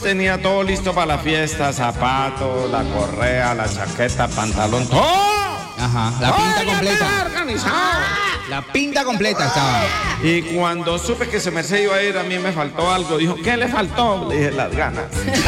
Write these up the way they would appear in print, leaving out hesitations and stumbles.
tenía todo listo para la fiesta, zapatos, la correa, la chaqueta, pantalón, ¡todo! Ajá, la pinta completa. Organizado. La pinta completa estaba. Y cuando supe que se me iba a ir, a mí me faltó algo. Dijo, ¿qué le faltó? Le dije, las ganas.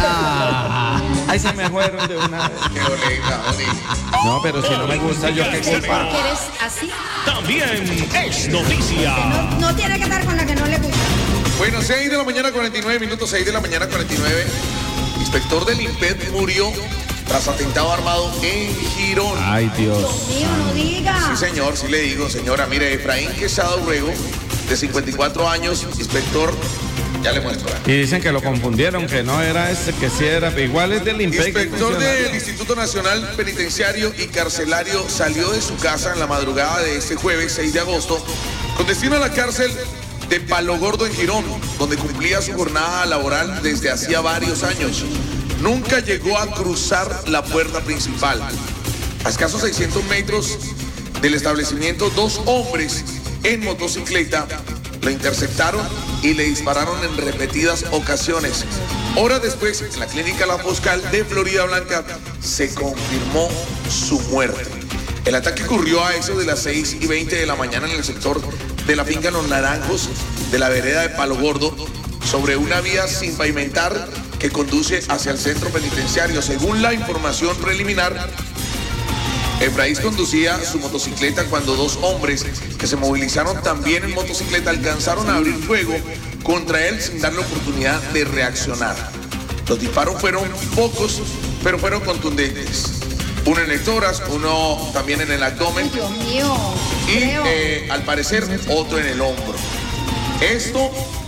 Ahí se me fueron de una vez. Qué bonita, bonita. No, pero si no me gusta, yo que sepa. ¿Porque eres así? También es noticia. No tiene que estar con la que no le gusta. Bueno, 6 de la mañana, 49 minutos, 6 de la mañana, 49. Inspector del INPET murió tras atentado armado en Girón. Ay, Dios. Mío, no diga. Sí, señor, sí le digo, señora. Mire, Efraín Quesada Urrego, de 54 años, inspector, ya le muestro. Y dicen que lo confundieron, que no era este, que sí era. Igual es del INPEC. Inspector del Instituto Nacional Penitenciario y Carcelario salió de su casa en la madrugada de este jueves 6 de agosto con destino a la cárcel de Palo Gordo en Girón, donde cumplía su jornada laboral desde hacía varios años. Nunca llegó a cruzar la puerta principal. A escasos 600 metros del establecimiento, dos hombres en motocicleta lo interceptaron y le dispararon en repetidas ocasiones. Horas después, en la clínica La Foscal de Florida Blanca, se confirmó su muerte. El ataque ocurrió a eso de las 6:20 de la mañana en el sector de la finca Los Naranjos de la vereda de Palo Gordo, sobre una vía sin pavimentar que conduce hacia el centro penitenciario. Según la información preliminar, Efraín conducía su motocicleta cuando dos hombres que se movilizaron también en motocicleta alcanzaron a abrir fuego contra él sin darle oportunidad de reaccionar. Los disparos fueron pocos, pero fueron contundentes. Uno en el tórax, uno también en el abdomen. Dios mío. Y al parecer otro en el hombro. Esto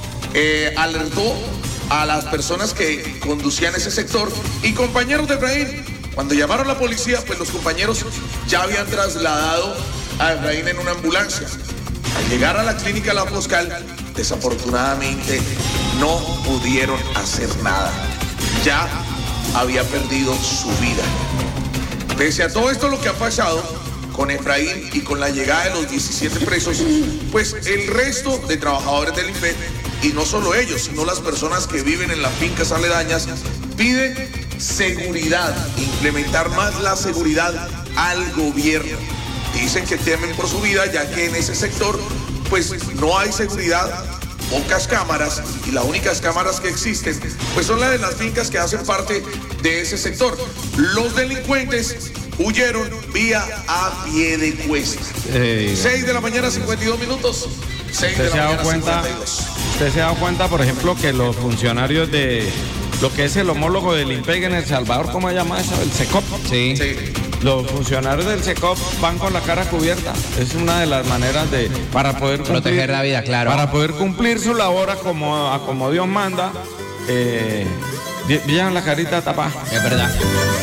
alertó a las personas que conducían ese sector y compañeros de Efraín. Cuando llamaron a la policía, pues los compañeros ya habían trasladado a Efraín en una ambulancia. Al llegar a la clínica La Foscal, desafortunadamente no pudieron hacer nada. Ya había perdido su vida. Pese a todo esto lo que ha pasado con Efraín y con la llegada de los 17 presos, pues el resto de trabajadores del INPET, y no solo ellos, sino las personas que viven en las fincas aledañas, piden seguridad, implementar más la seguridad al gobierno. Dicen que temen por su vida, ya que en ese sector pues no hay seguridad, pocas cámaras, y las únicas cámaras que existen pues son las de las fincas que hacen parte de ese sector. Los delincuentes huyeron vía a pie de cuesta. 6 de la mañana, 52 minutos. 6 de la mañana, 52. ¿Usted se ha dado cuenta, por ejemplo, que los funcionarios de lo que es el homólogo del INPEC en El Salvador, ¿cómo se llama eso? El SECOP. Sí. Los funcionarios del SECOP van con la cara cubierta. Es una de las maneras para poder cumplir, proteger la vida, claro. Para poder cumplir su labor a como Dios manda. Llevan la carita tapada. Es verdad.